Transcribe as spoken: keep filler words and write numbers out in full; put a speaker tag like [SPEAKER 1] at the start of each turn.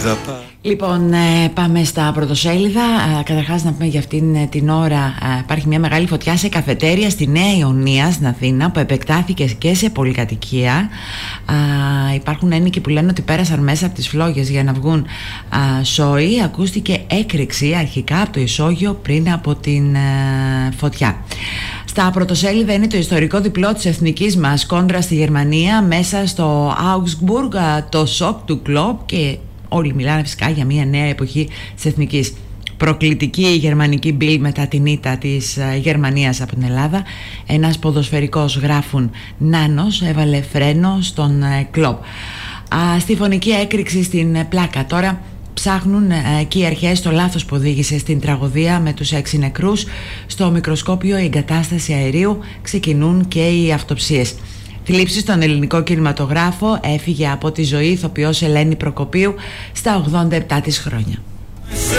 [SPEAKER 1] Λοιπόν, ε, πάμε στα πρωτοσέλιδα. Ε, καταρχάς να πούμε για αυτήν ε, την ώρα ε, υπάρχει μια μεγάλη φωτιά σε καφετέρια στη Νέα Ιωνία στην Αθήνα που επεκτάθηκε και σε πολυκατοικία. Ε, υπάρχουν ένικοι που λένε ότι πέρασαν μέσα από τις φλόγες για να βγουν ε, σόι. Ακούστηκε έκρηξη αρχικά από το ισόγειο πριν από την ε, φωτιά. Στα πρωτοσέλιδα είναι το ιστορικό διπλό της εθνικής μας κόντρα στη Γερμανία μέσα στο Augsburg, ε, το σοκ του κλοπ, και όλοι μιλάνε φυσικά για μια νέα εποχή της εθνικής. Προκλητική η γερμανική Bild μετά την ήττα της Γερμανίας από την Ελλάδα. Ένας ποδοσφαιρικός, γράφουν, Νάνος έβαλε φρένο στον κλοπ. Στη φωνική έκρηξη στην πλάκα τώρα ψάχνουν εκεί οι αρχές το λάθος που οδήγησε στην τραγωδία με τους έξι νεκρούς. Στο μικροσκόπιο η εγκατάσταση αερίου, ξεκινούν και οι αυτοψίες. Θλίψη στον ελληνικό κινηματογράφο, έφυγε από τη ζωή ηθοποιός Ελένη Προκοπίου στα ογδόντα επτά της χρόνια.